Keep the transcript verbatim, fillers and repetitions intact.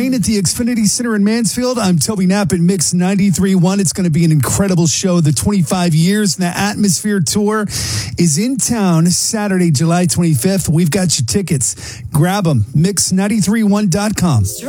nine at the Xfinity Center in Mansfield. I'm Toby Knapp at Mix ninety-three point one. It's going to be an incredible show. The twenty-five years in the Atmosphere Tour is in town Saturday, July twenty-fifth. We've got your tickets. Grab them. mix nine three one dot com.